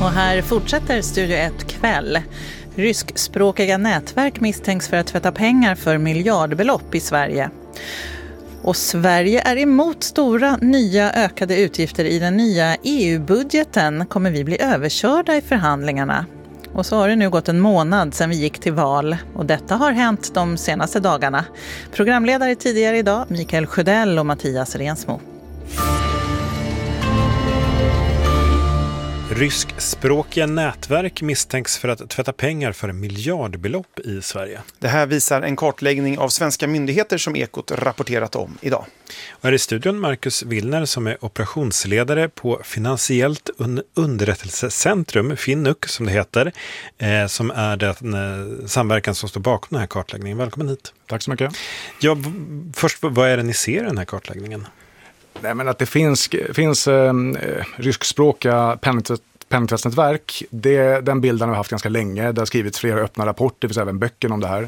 Och här fortsätter Studio 1 kväll. Ryskspråkiga nätverk misstänks för att tvätta pengar för miljardbelopp i Sverige. Och Sverige är emot stora nya ökade utgifter i den nya EU-budgeten. Kommer vi bli överkörda i förhandlingarna? Och så har det nu gått en månad sedan vi gick till val. Och detta har hänt de senaste dagarna. Programledare tidigare idag, Mikael Sjödell och Mattias Rensmo. Ryskspråkiga nätverk misstänks för att tvätta pengar för miljardbelopp i Sverige. Det här visar en kartläggning av svenska myndigheter som Ekot rapporterat om idag. Och här i studion Marcus Willner som är operationsledare på Finansiellt underrättelsecentrum, FINUC som det heter, som är den samverkan som står bakom den här kartläggningen. Välkommen hit. Tack så mycket. Ja, först, vad är det ni ser i den här kartläggningen? Nej, men att det finns ryskspråkiga penningtvättsnätverk, den bilden har vi haft ganska länge. Det har skrivits flera öppna rapporter, det finns även böcker om det här.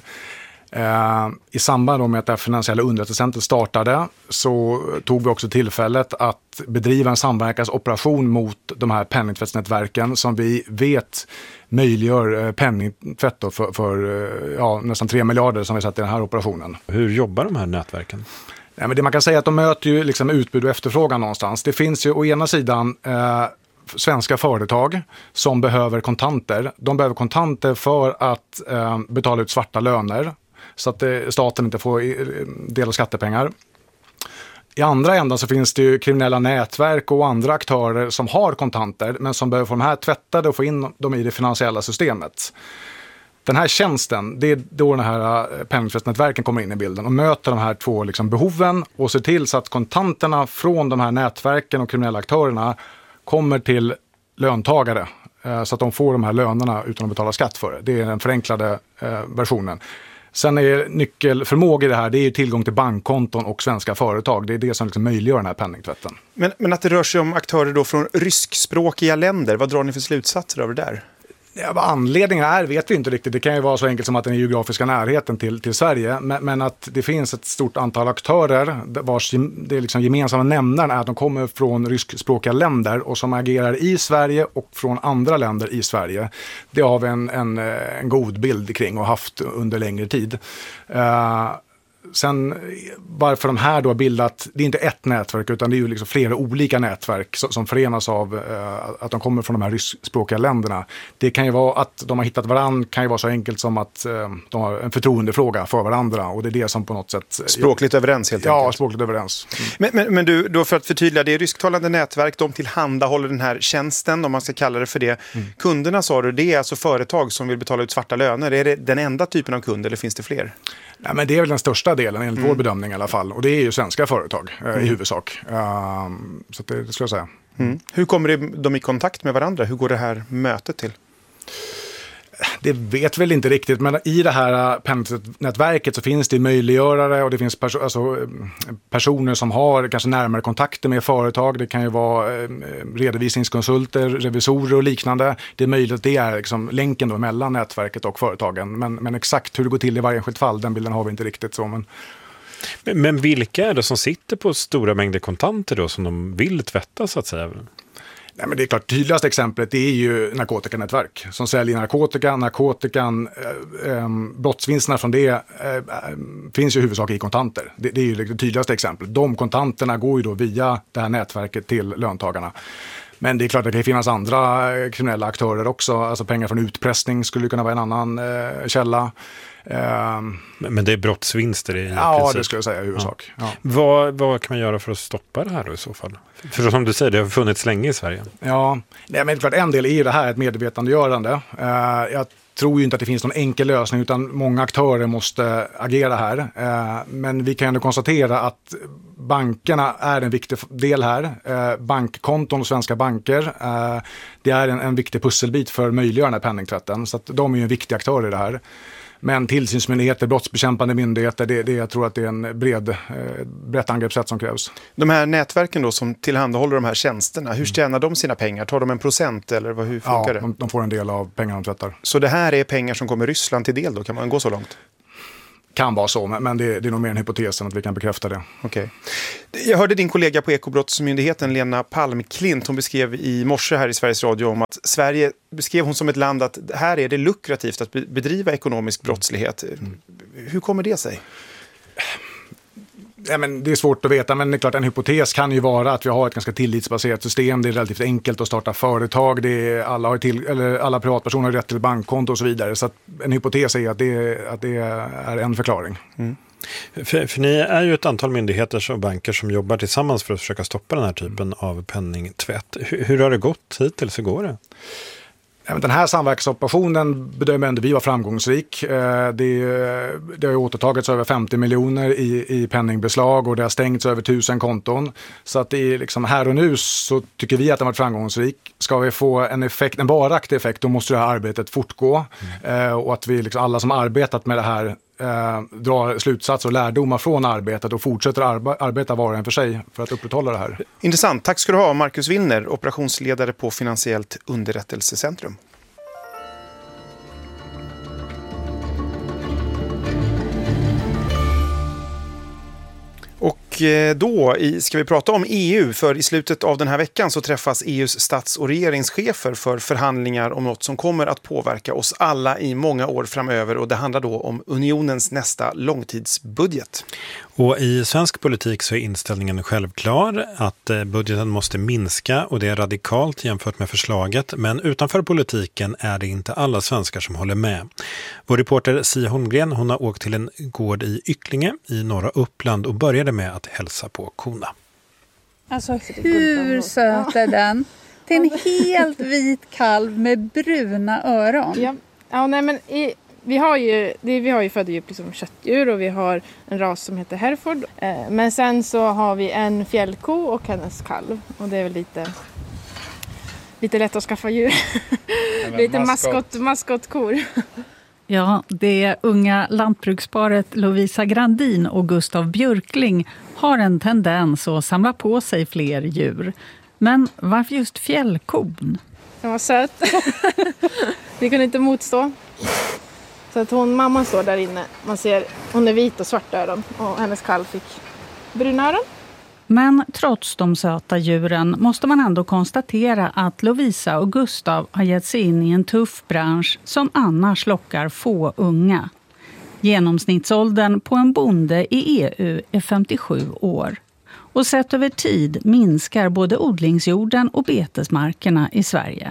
I samband med att det finansiella underrättelsecentret startade så tog vi också tillfället att bedriva en samverkansoperation mot de här penningtvättsnätverken som vi vet möjliggör penningtvätt för nästan 3 miljarder som vi sett i den här operationen. Hur jobbar de här nätverken? Ja, men det man kan säga är att de möter ju liksom utbud och efterfrågan någonstans. Det finns ju å ena sidan svenska företag som behöver kontanter. De behöver kontanter för att betala ut svarta löner så att staten inte får del av skattepengar. I andra änden så finns det ju kriminella nätverk och andra aktörer som har kontanter men som behöver få de här tvättade och få in dem i det finansiella systemet. Den här tjänsten, det är då den här penningtvättsnätverken kommer in i bilden och möter de här två behoven och ser till så att kontanterna från de här nätverken och kriminella aktörerna kommer till löntagare så att de får de här lönerna utan att betala skatt för det. Det är den förenklade versionen. Sen är nyckelförmåga i det här, det är ju tillgång till bankkonton och svenska företag. Det är det som möjliggör den här penningtvätten. Men att det rör sig om aktörer då från ryskspråkiga länder, vad drar ni för slutsatser över det där? Ja, vad anledningen är vet vi inte riktigt. Det kan ju vara så enkelt som att den geografiska närheten till Sverige. Men att det finns ett stort antal aktörer vars det gemensamma nämnaren är att de kommer från ryskspråkiga länder och som agerar i Sverige och från andra länder i Sverige. Det har vi en god bild kring och haft under längre tid. Sen varför de här då har bildat, det är inte ett nätverk utan det är ju flera olika nätverk som förenas av att de kommer från de här ryskspråkiga länderna. Det kan ju vara att de har hittat varandra, kan ju vara så enkelt som att de har en förtroendefråga för varandra och det är det som på något sätt... Språkligt överens helt enkelt. Ja, språkligt överens. Men du, då för att förtydliga, det är rysktalande nätverk, de tillhandahåller den här tjänsten om man ska kalla det för det. Kunderna sa du, det är alltså företag som vill betala ut svarta löner. Är det den enda typen av kund eller finns det fler? Nej, men det är väl den största delen enligt vår bedömning i alla fall. Och det är ju svenska företag i huvudsak. Så det skulle jag säga. Hur kommer de i kontakt med varandra? Hur går det här mötet till? Det vet väl inte riktigt, men i det här nätverket så finns det möjliggörare och det finns personer som har kanske närmare kontakter med företag. Det kan ju vara redovisningskonsulter, revisorer och liknande. Det är möjligt att det är länken då mellan nätverket och företagen. Men exakt hur det går till i varje enskilt fall, den bilden har vi inte riktigt så. Men vilka är det som sitter på stora mängder kontanter då som de vill tvätta så att säga? Nej, men det är klart, tydligaste exemplet är ju narkotikanätverk som säljer narkotikan, brottsvinsterna från det finns ju i huvudsak i kontanter. Det är ju det tydligaste exemplet. De kontanterna går ju då via det här nätverket till löntagarna. Men det är klart att det kan finnas andra kriminella aktörer också, alltså pengar från utpressning skulle kunna vara en annan källa. Men det är brottsvinster i princip. Ja, det skulle jag säga i huvudsak. Ja. Vad kan man göra för att stoppa det här då i så fall? För som du säger, det har funnits länge i Sverige. Ja, men det är klart en del är ju det här ett medvetandegörande. Jag tror ju inte att det finns någon enkel lösning utan många aktörer måste agera här. Men vi kan ändå konstatera att bankerna är en viktig del här. Bankkonton och svenska banker, det är en viktig pusselbit för möjliggörande penningtvätten. Så att de är ju en viktig aktör i det här. Men tillsynsmyndigheter, brottsbekämpande myndigheter, jag tror att det är en brett angreppssätt som krävs. De här nätverken då som tillhandahåller de här tjänsterna, hur tjänar de sina pengar? Tar de 1% eller hur funkar det? Ja, de får en del av pengarna de tvättar. Så det här är pengar som kommer Ryssland till del då? Kan man gå så långt? kan vara så, men det är nog mer en hypotes än att vi kan bekräfta det. Okej. Jag hörde din kollega på Ekobrottsmyndigheten, Lena Palmklint, hon beskrev i morse här i Sveriges Radio om att Sverige beskrev hon som ett land att här är det lukrativt att bedriva ekonomisk brottslighet. Hur kommer det sig? Ja, men det är svårt att veta, men det är klart en hypotes kan ju vara att vi har ett ganska tillitsbaserat system. Det är relativt enkelt att starta företag. Alla privatpersoner har rätt till bankkonto och så vidare. Så att en hypotes är att det är en förklaring. Mm. För ni är ju ett antal myndigheter och banker som jobbar tillsammans för att försöka stoppa den här typen av penningtvätt. Hur har det gått hittills? Hur går det? Den här samverkansoperationen bedömer ändå vi var framgångsrik. Det har återtagits över 50 miljoner i penningbeslag och det har stängts över 1000 konton. Så att det är liksom här och nu så tycker vi att den har varit framgångsrik. Ska vi få en varaktig effekt, då måste det här arbetet fortgå. Och att vi liksom, alla som arbetat med det här drar slutsatser och lärdomar från arbetet och fortsätter arbeta var och en för sig för att upprätthålla det här. Intressant. Tack ska du ha, Marcus Willner, operationsledare på Finansiellt underrättelsecentrum. Och då ska vi prata om EU, för i slutet av den här veckan så träffas EUs stats- och regeringschefer för förhandlingar om något som kommer att påverka oss alla i många år framöver, och det handlar då om unionens nästa långtidsbudget. Och i svensk politik så är inställningen självklar att budgeten måste minska, och det är radikalt jämfört med förslaget, men utanför politiken är det inte alla svenskar som håller med. Vår reporter Sia Holmgren, hon har åkt till en gård i Ycklinge i norra Uppland och började med att hälsa på korna. Alltså hur söt är den? Det är en helt vit kalv med bruna öron. Ja nej, men vi har ju föddjup liksom köttdjur och vi har en ras som heter Hereford. Men sen så har vi en fjällko och hennes kalv. Och det är väl lite lätt att skaffa djur. Lite maskotkor. Ja, det unga lantbruksparet Lovisa Grandin och Gustav Björkling har en tendens att samla på sig fler djur. Men varför just fjällkon? Den var söt. Vi kunde inte motstå. Så att mamman står där inne. Man ser, hon är vit och svart öron och hennes kalv fick bruna öron. Men trots de söta djuren måste man ändå konstatera att Lovisa och Gustav har gett sig in i en tuff bransch som annars lockar få unga. Genomsnittsåldern på en bonde i EU är 57 år. Och sett över tid minskar både odlingsjorden och betesmarkerna i Sverige.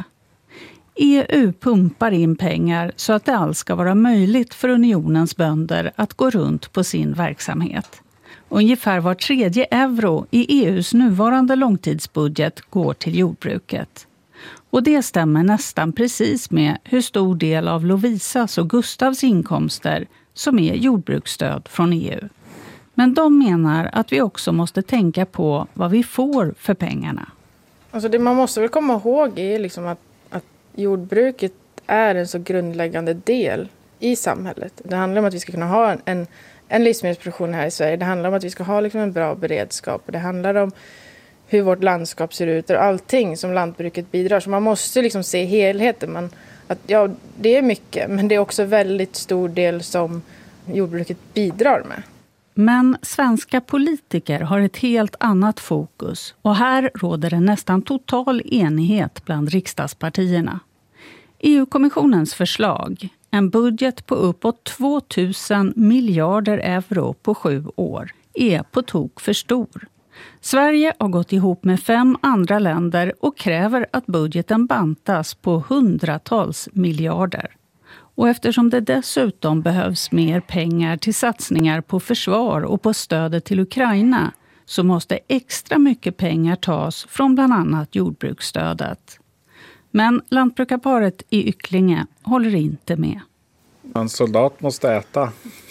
EU pumpar in pengar så att det alls ska vara möjligt för unionens bönder att gå runt på sin verksamhet. Ungefär var 3:e euro i EUs nuvarande långtidsbudget går till jordbruket. Och det stämmer nästan precis med hur stor del av Lovisas och Gustavs inkomster som är jordbruksstöd från EU. Men de menar att vi också måste tänka på vad vi får för pengarna. Alltså det man måste väl komma ihåg är liksom att jordbruket är en så grundläggande del i samhället. Det handlar om att vi ska kunna ha en livsmedelsproduktion här i Sverige. Det handlar om att vi ska ha liksom en bra beredskap. Det handlar om hur vårt landskap ser ut och allting som lantbruket bidrar. Så man måste liksom se helheten. Det är mycket, men det är också väldigt stor del som jordbruket bidrar med. Men svenska politiker har ett helt annat fokus, och här råder det nästan total enighet bland riksdagspartierna. EU-kommissionens förslag, en budget på uppåt 2000 miljarder euro på 7 år, är på tok för stor. Sverige har gått ihop med 5 andra länder och kräver att budgeten bantas på hundratals miljarder. Och eftersom det dessutom behövs mer pengar till satsningar på försvar och på stödet till Ukraina, så måste extra mycket pengar tas från bland annat jordbruksstödet. Men lantbrukarparet i Ycklinge håller inte med. En soldat måste äta.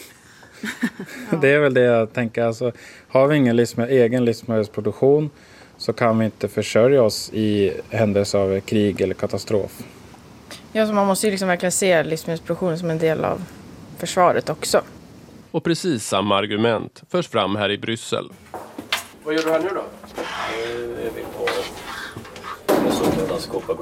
Det är väl det jag tänker. Alltså, har vi ingen egen livsmedelsproduktion så kan vi inte försörja oss i händelse av krig eller katastrof. Ja, så man måste ju liksom verkligen se livsmedelsproduktionen som en del av försvaret också. Och precis samma argument förs fram här i Bryssel. Vad gör du här nu då?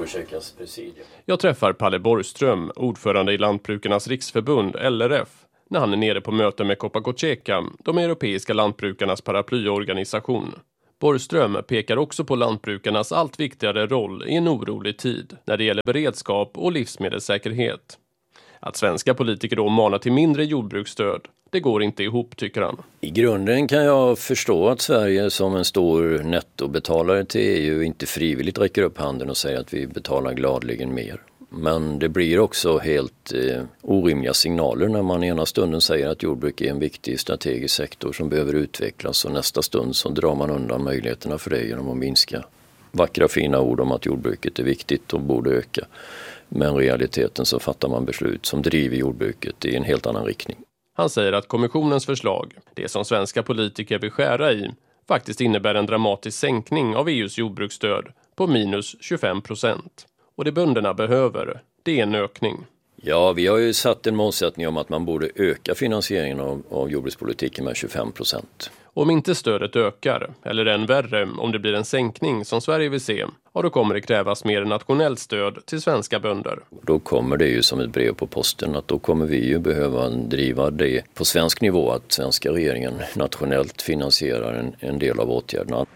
Jag träffar Palle Borgström, ordförande i Lantbrukarnas riksförbund, LRF, när han är nere på möte med Copa-Cogeca, de europeiska lantbrukarnas paraplyorganisation. Borgström pekar också på lantbrukarnas allt viktigare roll i en orolig tid när det gäller beredskap och livsmedelssäkerhet. Att svenska politiker då manar till mindre jordbruksstöd, det går inte ihop, tycker han. I grunden kan jag förstå att Sverige som en stor nettobetalare till EU inte frivilligt räcker upp handen och säger att vi betalar gladligen mer. Men det blir också helt orimliga signaler när man ena stunden säger att jordbruk är en viktig strategisk sektor som behöver utvecklas och nästa stund så drar man undan möjligheterna för det genom att minska vackra fina ord om att jordbruket är viktigt och borde öka. Men i realiteten så fattar man beslut som driver jordbruket i en helt annan riktning. Han säger att kommissionens förslag, det som svenska politiker vill skära i, faktiskt innebär en dramatisk sänkning av EUs jordbruksstöd på minus 25%. Och det bönderna behöver, det är en ökning. Ja, vi har ju satt en målsättning om att man borde öka finansieringen av jordbrukspolitiken med 25%. Om inte stödet ökar, eller än värre om det blir en sänkning som Sverige vill se, ja, då kommer det krävas mer nationellt stöd till svenska bönder. Då kommer det ju som ett brev på posten att då kommer vi ju behöva driva det på svensk nivå att svenska regeringen nationellt finansierar en del av åtgärderna.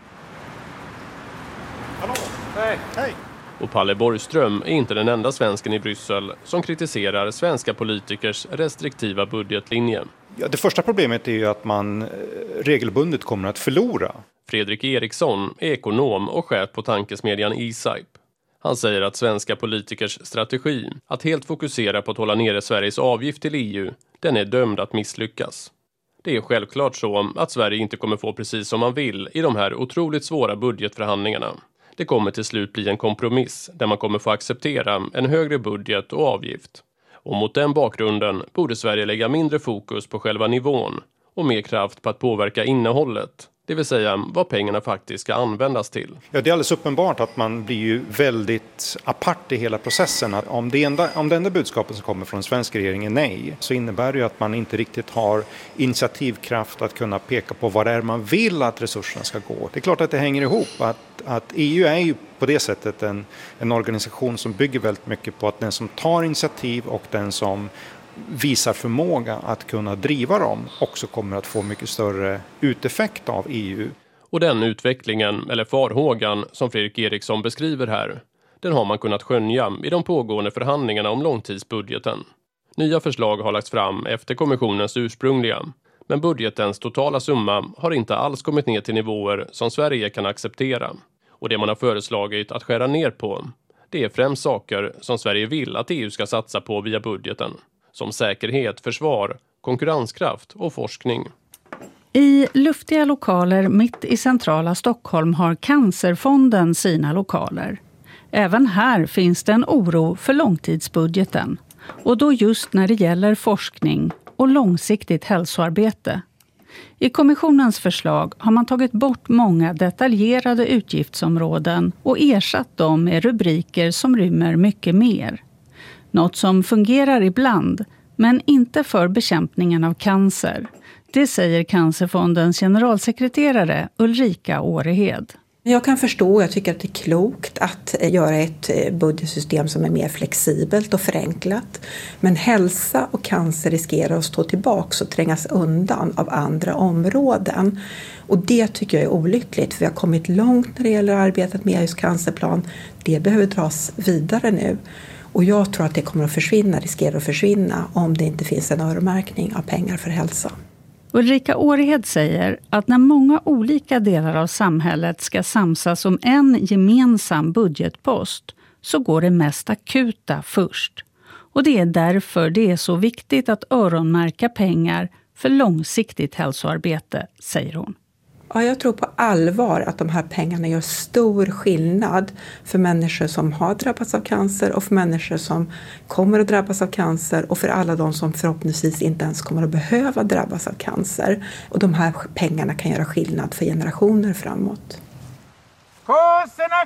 Hallå, hej! Och Palle Borgström är inte den enda svensken i Bryssel som kritiserar svenska politikers restriktiva budgetlinje. Ja, det första problemet är ju att man regelbundet kommer att förlora. Fredrik Eriksson är ekonom och chef på tankesmedjan eSipe. Han säger att svenska politikers strategi att helt fokusera på att hålla nere Sveriges avgift till EU, den är dömd att misslyckas. Det är självklart så att Sverige inte kommer få precis som man vill i de här otroligt svåra budgetförhandlingarna. Det kommer till slut bli en kompromiss där man kommer få acceptera en högre budget och avgift. Och mot den bakgrunden borde Sverige lägga mindre fokus på själva nivån och mer kraft på att påverka innehållet, det vill säga vad pengarna faktiskt ska användas till. Ja, det är alldeles uppenbart att man blir ju väldigt apart i hela processen. Att om det enda budskapet som kommer från den svenska regeringen är nej, så innebär det ju att man inte riktigt har initiativkraft att kunna peka på vad det är man vill att resurserna ska gå. Det är klart att det hänger ihop, att EU är ju på det sättet en organisation som bygger väldigt mycket på att den som tar initiativ och den som visar förmåga att kunna driva dem också kommer att få mycket större uteffekt av EU. Och den utvecklingen, eller farhågan, som Fredrik Eriksson beskriver här, den har man kunnat skönja i de pågående förhandlingarna om långtidsbudgeten. Nya förslag har lagts fram efter kommissionens ursprungliga, men budgetens totala summa har inte alls kommit ner till nivåer som Sverige kan acceptera. Och det man har föreslagit att skära ner på, det är främst saker som Sverige vill att EU ska satsa på via budgeten. Som säkerhet, försvar, konkurrenskraft och forskning. I luftiga lokaler mitt i centrala Stockholm har Cancerfonden sina lokaler. Även här finns det en oro för långtidsbudgeten. Och då just när det gäller forskning och långsiktigt hälsoarbete. I kommissionens förslag har man tagit bort många detaljerade utgiftsområden och ersatt dem med rubriker som rymmer mycket mer. Något som fungerar ibland, men inte för bekämpningen av cancer. Det säger Cancerfondens generalsekreterare Ulrika Årehed. Jag kan förstå och jag tycker att det är klokt att göra ett budgetsystem som är mer flexibelt och förenklat. Men hälsa och cancer riskerar att stå tillbaka och trängas undan av andra områden. Och det tycker jag är olyckligt, för vi har kommit långt när det gäller arbetet med EUs cancerplan. Det behöver dras vidare nu. Och jag tror att det kommer att försvinna, riskerar att försvinna, om det inte finns en öronmärkning av pengar för hälsa. Ulrika Årehed säger att när många olika delar av samhället ska samsas om en gemensam budgetpost så går det mest akuta först. Och det är därför det är så viktigt att öronmärka pengar för långsiktigt hälsoarbete, säger hon. Ja, jag tror på allvar att de här pengarna gör stor skillnad för människor som har drabbats av cancer och för människor som kommer att drabbas av cancer och för alla de som förhoppningsvis inte ens kommer att behöva drabbas av cancer. Och de här pengarna kan göra skillnad för generationer framåt. Kossorna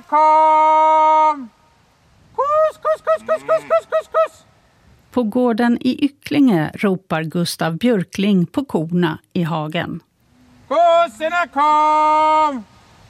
kom! Kos, kos, kos, kos, kos, kos, kos, kos! På gården i Ycklinge ropar Gustav Björkling på korna i hagen. Kossorna kom!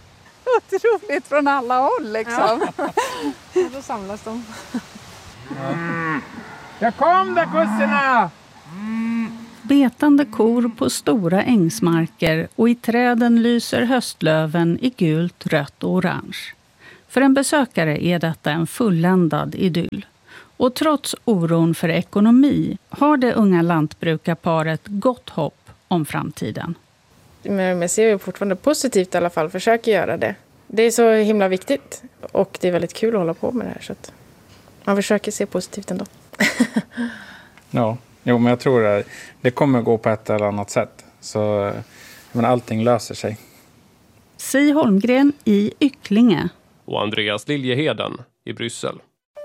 Otroligt från alla håll liksom. Ja. Då samlas de. Jag kom där kossorna! betande kor på stora ängsmarker och i träden lyser höstlöven i gult, rött och orange. För en besökare är detta en fulländad idyll. Och trots oron för ekonomi har det unga lantbrukarparet gott hopp om framtiden. Men jag ser ju fortfarande positivt i alla fall, försöker göra det. Det är så himla viktigt och det är väldigt kul att hålla på med det här så att man försöker se positivt ändå. Ja, men jag tror att det kommer gå på ett eller annat sätt. Så men allting löser sig. Si Holmgren i Ycklinge. Och Andreas Liljeheden i Bryssel.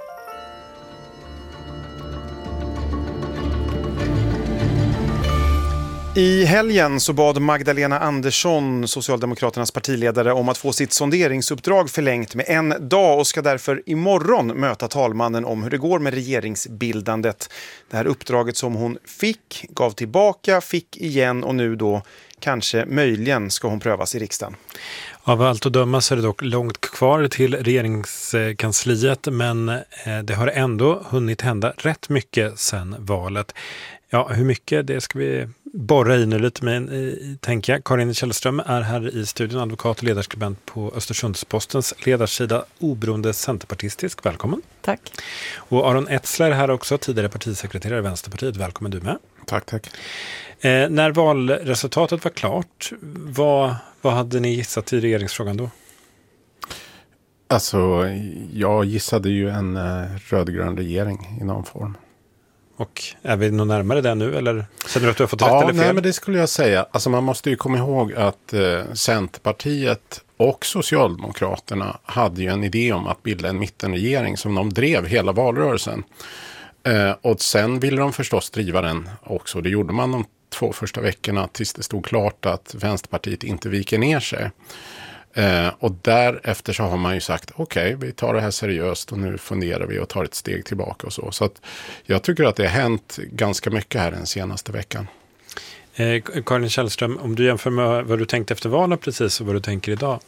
I helgen så bad Magdalena Andersson, Socialdemokraternas partiledare, om att få sitt sonderingsuppdrag förlängt med en dag och ska därför imorgon möta talmannen om hur det går med regeringsbildandet. Det här uppdraget som hon fick, gav tillbaka, fick igen och nu då kanske möjligen ska hon prövas i riksdagen. Av allt att döma så är det dock långt kvar till regeringskansliet, men det har ändå hunnit hända rätt mycket sedan valet. Ja, hur mycket, det ska vi borra i nu lite med, tänker jag. Karin Källström är här i studion, advokat och ledarskribent på Östersundspostens ledarsida, oberoende centerpartistisk. Välkommen. Tack. Och Aron Etzler här också, tidigare partisekreterare i Vänsterpartiet. Välkommen du med. Tack. När valresultatet var klart, vad hade ni gissat i regeringsfrågan då? Alltså, jag gissade ju en rödgrön regering i någon form. Och är vi nog närmare det nu, eller känner du att du har fått rätt eller fel? Nej, men det skulle jag säga. Alltså man måste ju komma ihåg att Centerpartiet och Socialdemokraterna hade ju en idé om att bilda en mittenregering som de drev hela valrörelsen. Och sen ville de förstås driva den också. Det gjorde man de 2 första veckorna tills det stod klart att Vänsterpartiet inte viker ner sig. Och därefter så har man ju sagt okej, vi tar det här seriöst och nu funderar vi och tar ett steg tillbaka och så. Så att jag tycker att det har hänt ganska mycket här den senaste veckan. Karin Källström, om du jämför med vad du tänkte efter valet precis och vad du tänker idag?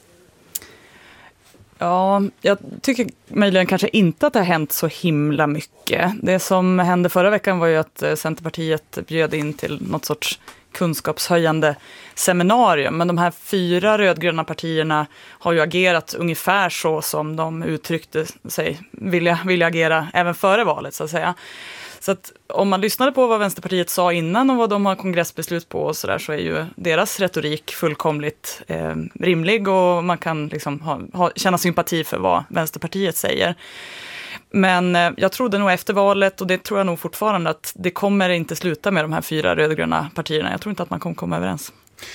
Ja, jag tycker möjligen kanske inte att det har hänt så himla mycket. Det som hände förra veckan var ju att Centerpartiet bjöd in till något sorts kunskapshöjande seminarium. Men de här 4 rödgröna partierna har ju agerat ungefär så som de uttryckte sig vilja agera även före valet så att säga. Så att om man lyssnade på vad Vänsterpartiet sa innan och vad de har kongressbeslut på och så är ju deras retorik fullkomligt rimlig och man kan liksom känna sympati för vad Vänsterpartiet säger. Men jag trodde nog efter valet, och det tror jag nog fortfarande, att det kommer inte sluta med de här 4 rödgröna partierna. Jag tror inte att man kommer komma överens.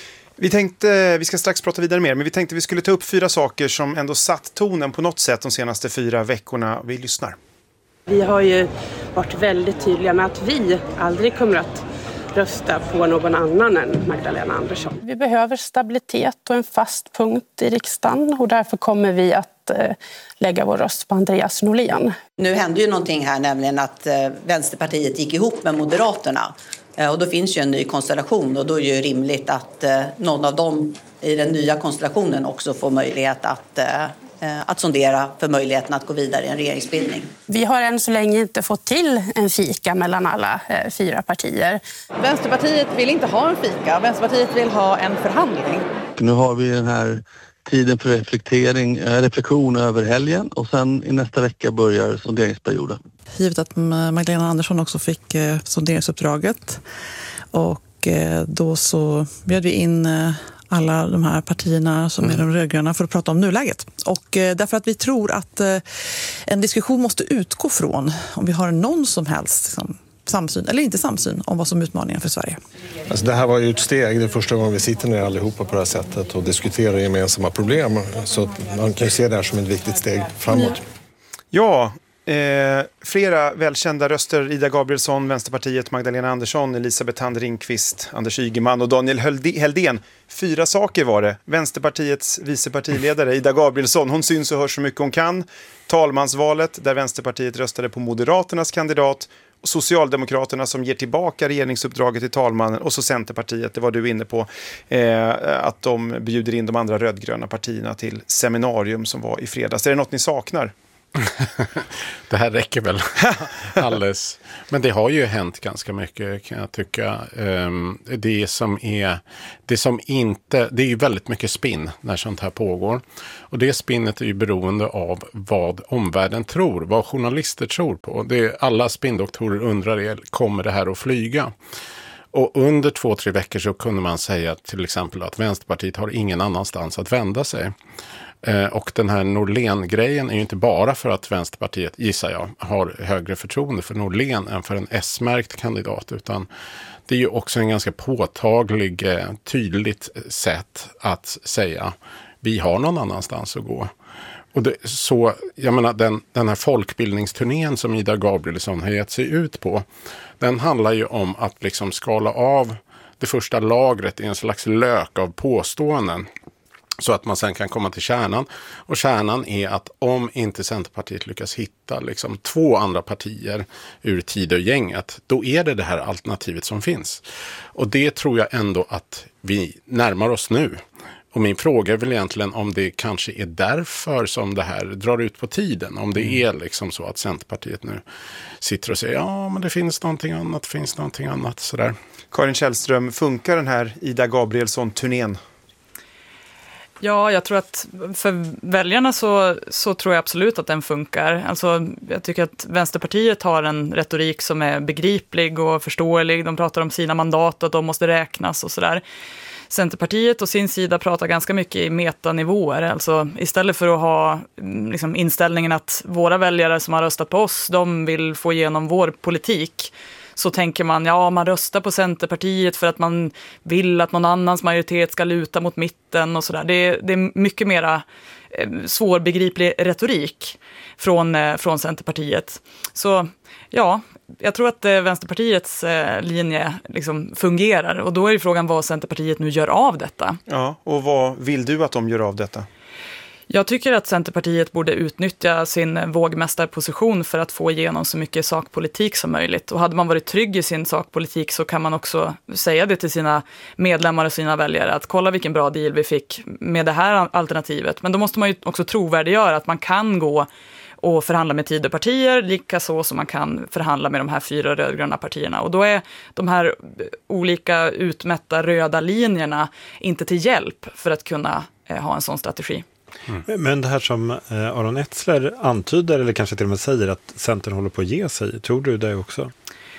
Vi ska strax prata vidare mer, men vi tänkte vi skulle ta upp 4 saker som ändå satt tonen på något sätt de senaste 4 veckorna. Vi lyssnar. Vi har ju varit väldigt tydliga med att vi aldrig kommer att rösta på någon annan än Magdalena Andersson. Vi behöver stabilitet och en fast punkt i riksdagen och därför kommer vi att lägga vår röst på Andreas Norlén. Nu hände ju någonting här, nämligen att Vänsterpartiet gick ihop med Moderaterna. Och då finns ju en ny konstellation och då är det ju rimligt att någon av dem i den nya konstellationen också får möjlighet att sondera för möjligheten att gå vidare i en regeringsbildning. Vi har än så länge inte fått till en fika mellan alla 4 partier. Vänsterpartiet vill inte ha en fika, Vänsterpartiet vill ha en förhandling. Nu har vi den här tiden för reflektion över helgen och sen i nästa vecka börjar sonderingsperioden. Givet att Magdalena Andersson också fick sonderingsuppdraget och då så bjöd vi in alla de här partierna som är de rödgröna för att prata om nuläget. Och därför att vi tror att en diskussion måste utgå från om vi har någon som helst samsyn eller inte samsyn om vad som är utmaningen för Sverige. Alltså det här var ju ett steg, det är första gången vi sitter ner allihopa på det här sättet och diskuterar gemensamma problem. Så man kan ju se det här som ett viktigt steg framåt. Ja, flera välkända röster: Ida Gabrielsson, Vänsterpartiet, Magdalena Andersson, Elisabeth Thand Ringqvist, Anders Ygeman och Daniel Heldén. 4 saker var det. Vänsterpartiets vicepartiledare Ida Gabrielsson, hon syns och hörs så mycket hon kan. Talmansvalet där Vänsterpartiet röstade på Moderaternas kandidat. Socialdemokraterna som ger tillbaka regeringsuppdraget till talmannen och så Centerpartiet, det var du inne på, att de bjuder in de andra rödgröna partierna till seminarium som var i fredags. Är det något ni saknar? Det här räcker väl alldeles. Men det har ju hänt ganska mycket, kan jag tycka. Det är ju väldigt mycket spinn när sånt här pågår. Och det spinnet är ju beroende av vad omvärlden tror, vad journalister tror på. Alla spinndoktorer undrar, kommer det här att flyga? Och under 2-3 veckor så kunde man säga till exempel att Vänsterpartiet har ingen annanstans att vända sig. Och den här Norlén-grejen är ju inte bara för att Vänsterpartiet, gissar jag, har högre förtroende för Norlén än för en S-märkt kandidat, utan det är ju också en ganska påtaglig, tydligt sätt att säga vi har någon annanstans att gå. Och jag menar, den här folkbildningsturnén som Ida Gabrielsson har gett sig ut på, den handlar ju om att liksom skala av det första lagret i en slags lök av påståenden så att man sen kan komma till kärnan. Och kärnan är att om inte Centerpartiet lyckas hitta liksom 2 andra partier ur Tidögänget, då är det här alternativet som finns. Och det tror jag ändå att vi närmar oss nu. Och min fråga är väl egentligen om det kanske är därför som det här drar ut på tiden. Om det är liksom så att Centerpartiet nu sitter och säger ja, men det finns någonting annat, sådär. Karin Källström, funkar den här Ida Gabrielsson-turnén? Ja, jag tror att för väljarna så tror jag absolut att den funkar. Alltså, jag tycker att Vänsterpartiet har en retorik som är begriplig och förståelig. De pratar om sina mandat och att de måste räknas och sådär. Centerpartiet och sin sida pratar ganska mycket i metanivåer. Alltså istället för att ha liksom, inställningen att våra väljare som har röstat på oss, de vill få igenom vår politik, så tänker man, man röstar på Centerpartiet för att man vill att någon annans majoritet ska luta mot mitten och sådär. Det är mycket mera svårbegriplig retorik från Centerpartiet. Så ja, jag tror att Vänsterpartiets linje liksom fungerar, och då är ju frågan vad Centerpartiet nu gör av detta. Ja, och vad vill du att de gör av detta? Jag tycker att Centerpartiet borde utnyttja sin vågmästarposition för att få igenom så mycket sakpolitik som möjligt. Och hade man varit trygg i sin sakpolitik så kan man också säga det till sina medlemmar och sina väljare att kolla vilken bra deal vi fick med det här alternativet. Men då måste man ju också trovärdiggöra att man kan gå och förhandla med Tidöpartier, likaså som man kan förhandla med de här 4 rödgröna partierna. Och då är de här olika utmätta röda linjerna inte till hjälp för att kunna ha en sån strategi. Men det här som Aron Etzler antyder, eller kanske till och med säger, att Centern håller på att ge sig, tror du det också?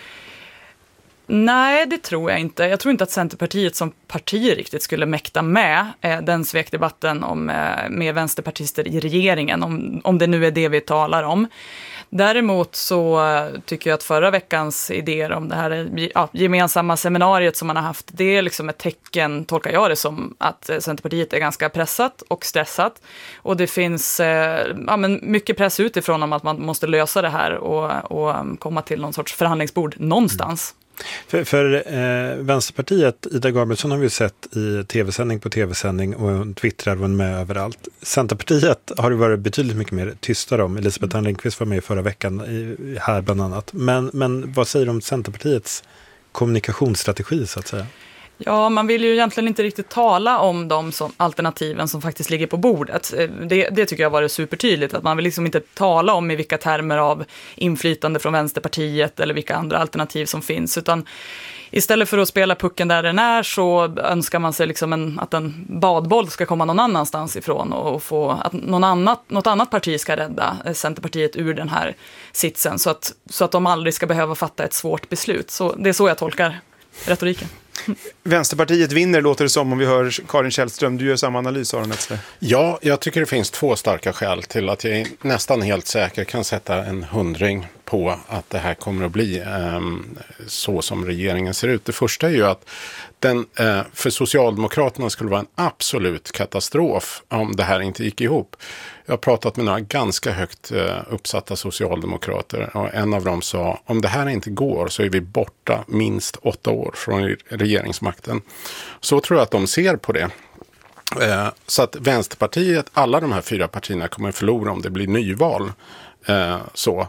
Nej, det tror jag inte. Jag tror inte att Centerpartiet som parti riktigt skulle mäkta med den svekdebatten med vänsterpartister i regeringen, om det nu är det vi talar om. Däremot så tycker jag att förra veckans idéer om det här gemensamma seminariet som man har haft, det är liksom ett tecken, tolkar jag det som, att Centerpartiet är ganska pressat och stressat. Och det finns mycket press utifrån om att man måste lösa det här och komma till någon sorts förhandlingsbord någonstans. För Vänsterpartiet, Ida Gabrielsson har vi sett i tv-sändning på tv-sändning och twittrar var med överallt. Centerpartiet har det varit betydligt mycket mer tystare om. Elisabeth Thand Ringqvist var med förra veckan här bland annat. Men vad säger du om Centerpartiets kommunikationsstrategi så att säga? Ja, man vill ju egentligen inte riktigt tala om de alternativen som faktiskt ligger på bordet. Det tycker jag var det supertydligt, att man vill liksom inte tala om i vilka termer av inflytande från Vänsterpartiet eller vilka andra alternativ som finns, utan istället för att spela pucken där den är så önskar man sig liksom att en badboll ska komma någon annanstans ifrån och få att något annat parti ska rädda Centerpartiet ur den här sitsen så att de aldrig ska behöva fatta ett svårt beslut. Så det är så jag tolkar retoriken. Vänsterpartiet vinner, låter det som, om vi hör Karin Källström. Du gör samma analys, Aron Etzler. Ja, jag tycker det finns 2 starka skäl till att jag nästan helt säker kan sätta en 100 på att det här kommer att bli så som regeringen ser ut. Det första är ju att för Socialdemokraterna skulle vara en absolut katastrof om det här inte gick ihop. Jag har pratat med några ganska högt uppsatta socialdemokrater och en av dem sa, om det här inte går så är vi borta minst 8 år från regeringsmakten. Så tror jag att de ser på det. Så att Vänsterpartiet, alla de här 4 partierna kommer förlora om det blir nyval.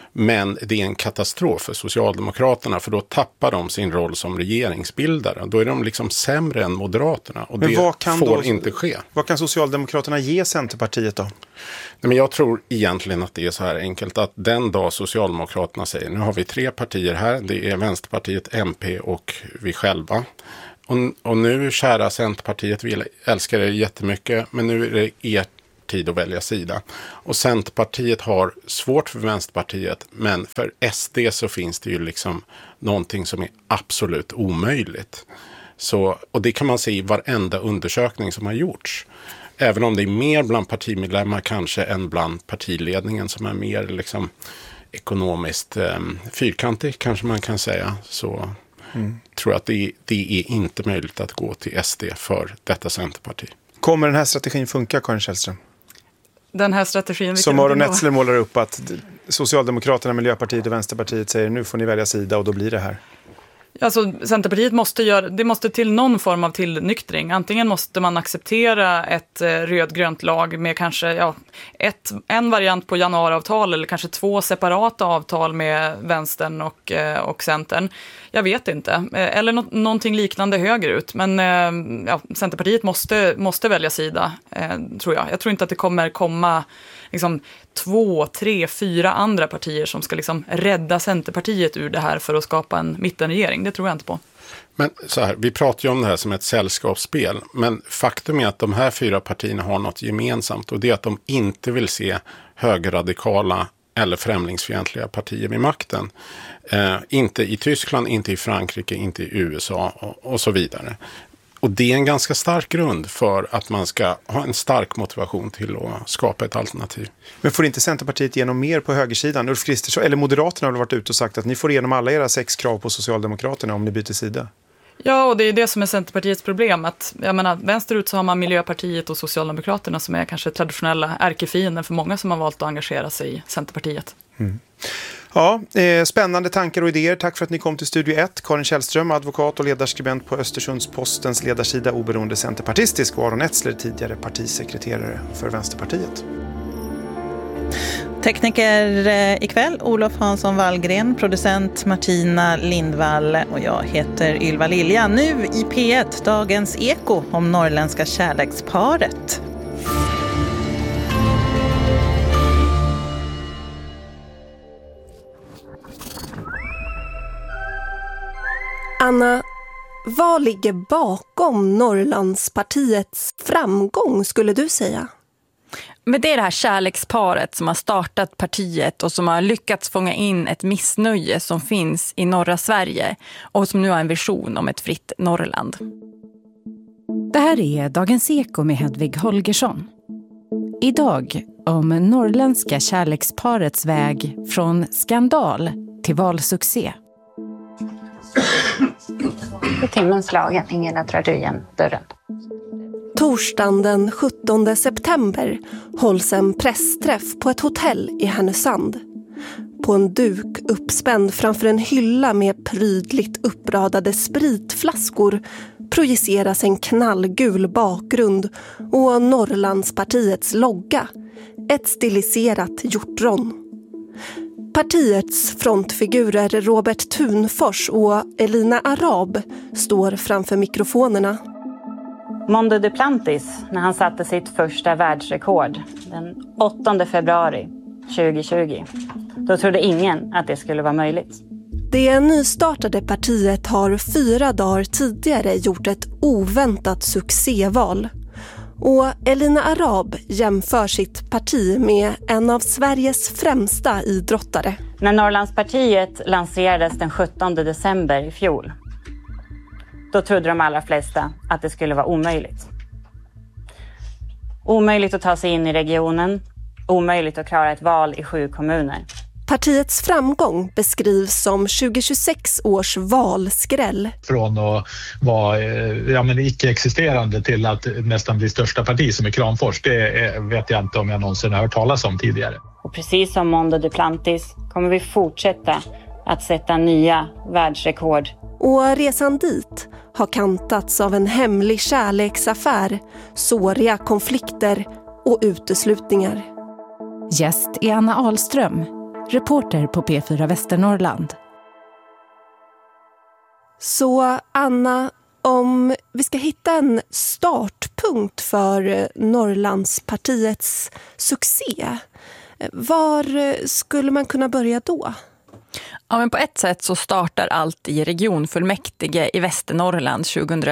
Men det är en katastrof för Socialdemokraterna, för då tappar de sin roll som regeringsbildare. Då är de liksom sämre än Moderaterna, och men det får inte ske. Vad kan Socialdemokraterna ge Centerpartiet då? Nej, men jag tror egentligen att det är så här enkelt att den dag Socialdemokraterna säger nu har vi 3 partier här, det är Vänsterpartiet, MP och vi själva. Och nu, kära Centerpartiet, vi älskar er jättemycket, men nu är det er tid att välja sida. Och Centerpartiet har svårt för Vänsterpartiet, men för SD så finns det ju liksom någonting som är absolut omöjligt. Så, och det kan man se i varenda undersökning som har gjorts. Även om det är mer bland partimedlemmar kanske än bland partiledningen som är mer liksom ekonomiskt fyrkantig, kanske man kan säga, så tror jag att det är inte möjligt att gå till SD för detta Centerparti. Kommer den här strategin funka, Karin Källström? Den här strategin... Som Aron Etzler målar upp, att Socialdemokraterna, Miljöpartiet och Vänsterpartiet säger nu får ni välja sida och då blir det här. Alltså Centerpartiet måste till någon form av tillnyktring. Antingen måste man acceptera ett rödgrönt lag med kanske en variant på januariavtal eller kanske 2 separata avtal med Vänstern och Centern. Jag vet inte. Eller någonting liknande högerut. Men Centerpartiet måste välja sida, tror jag. Jag tror inte att det kommer komma liksom 2, 3, 4 andra partier som ska liksom rädda Centerpartiet ur det här för att skapa en mittenregering. Det tror jag inte på. Men så här, vi pratar ju om det här som ett sällskapsspel, men faktum är att de här 4 partierna har något gemensamt, och det är att de inte vill se högerradikala eller främlingsfientliga partier vid makten. Inte i Tyskland, inte i Frankrike, inte i USA och så vidare. Och det är en ganska stark grund för att man ska ha en stark motivation till att skapa ett alternativ. Men får inte Centerpartiet igenom mer på högersidan? Ulf Kristersson, eller Moderaterna har väl varit ute och sagt att ni får igenom alla era 6 krav på Socialdemokraterna om ni byter sida. Ja, och det är det som är Centerpartiets problem. Att, jag menar, vänsterut så har man Miljöpartiet och Socialdemokraterna som är kanske traditionella ärkefienden för många som har valt att engagera sig i Centerpartiet. Mm. Ja, spännande tankar och idéer. Tack för att ni kom till Studio 1. Karin Källström, advokat och ledarskribent på Östersundspostens ledarsida, oberoende centerpartistisk, och Aron Etzler, tidigare partisekreterare för Vänsterpartiet. Tekniker ikväll, Olof Hansson Wallgren, producent Martina Lindvall och jag heter Ylva Lilja. Nu i P1, Dagens Eko om norrländska kärleksparet. Anna, vad ligger bakom Norrlandspartiets framgång, skulle du säga? Men det är det här kärleksparet som har startat partiet och som har lyckats fånga in ett missnöje som finns i norra Sverige och som nu har en vision om ett fritt Norrland. Det här är Dagens Eko med Hedvig Holgersson. Idag om norrländska kärleksparets väg från skandal till valsuccé. I timmen slagen, ingen drar igen dörren. Torsdagen den 17 september hålls en pressträff på ett hotell i Härnösand. På en duk uppspänd framför en hylla med prydligt uppradade spritflaskor projiceras en knallgul bakgrund och Norrlandspartiets logga, ett stiliserat hjortron. Partiets frontfigurer Robert Thunfors och Elina Arab står framför mikrofonerna. Mondo Duplantis, när han satte sitt första världsrekord den 8 februari 2020, då trodde ingen att det skulle vara möjligt. Det nystartade partiet har 4 dagar tidigare gjort ett oväntat succéval. Och Elina Arab jämför sitt parti med en av Sveriges främsta idrottare. När Norrlandspartiet lanserades den 17 december i fjol, då trodde de allra flesta att det skulle vara omöjligt. Omöjligt att ta sig in i regionen, omöjligt att klara ett val i 7 kommuner. Partiets framgång beskrivs som 2026 års valskräll. Från att vara icke-existerande till att nästan bli största parti som är Kramfors, det vet jag inte om jag någonsin har hört talas om tidigare. Och precis som Mondo Duplantis kommer vi fortsätta att sätta nya världsrekord. Och resan dit har kantats av en hemlig kärleksaffär, såriga konflikter och uteslutningar. Gäst är Anna Ahlström, reporter på P4 Västernorrland. Så Anna, om vi ska hitta en startpunkt för Norrlandspartiets succé, var skulle man kunna börja då? Ja, men på ett sätt så startar allt i regionfullmäktige i Västernorrland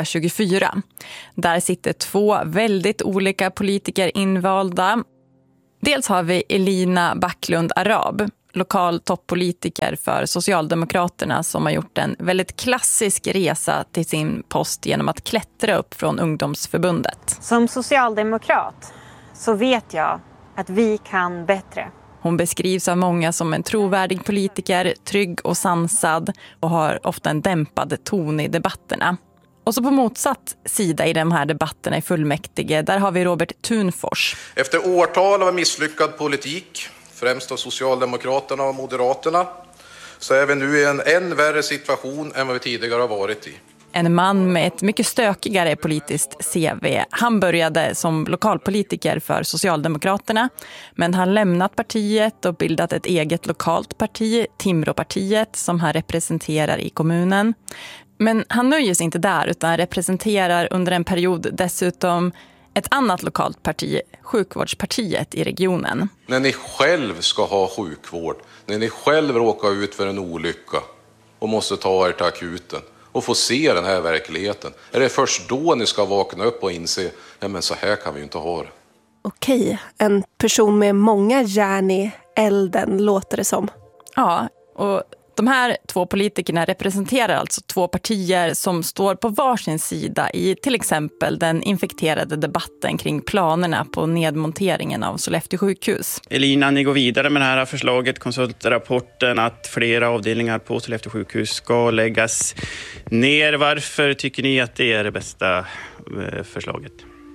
2024. Där sitter 2 väldigt olika politiker invalda. Dels har vi Elina Backlund Arab, lokal toppolitiker för Socialdemokraterna, som har gjort en väldigt klassisk resa till sin post genom att klättra upp från ungdomsförbundet. Som socialdemokrat så vet jag att vi kan bättre. Hon beskrivs av många som en trovärdig politiker, trygg och sansad och har ofta en dämpad ton i debatterna. Och så på motsatt sida i de här debatterna i fullmäktige, där har vi Robert Thunfors. Efter årtal av misslyckad politik, främst av Socialdemokraterna och Moderaterna, så är vi nu i en än värre situation än vad vi tidigare har varit i. En man med ett mycket stökigare politiskt CV. Han började som lokalpolitiker för Socialdemokraterna, men han lämnat partiet och bildat ett eget lokalt parti, Timråpartiet, som han representerar i kommunen. Men han nöjer sig inte där, utan representerar under en period dessutom ett annat lokalt parti, Sjukvårdspartiet i regionen. När ni själv ska ha sjukvård, när ni själv råkar ut för en olycka och måste ta er till akuten och få se den här verkligheten, är det först då ni ska vakna upp och inse, ja men så här kan vi ju inte ha det. Okej, en person med många järn i elden låter det som. Ja, och de här 2 politikerna representerar alltså 2 partier som står på varsin sida i till exempel den infekterade debatten kring planerna på nedmonteringen av Sollefteå sjukhus. Elina, ni går vidare med det här förslaget, konsultrapporten, att flera avdelningar på Sollefteå sjukhus ska läggas ner. Varför tycker ni att det är det bästa förslaget?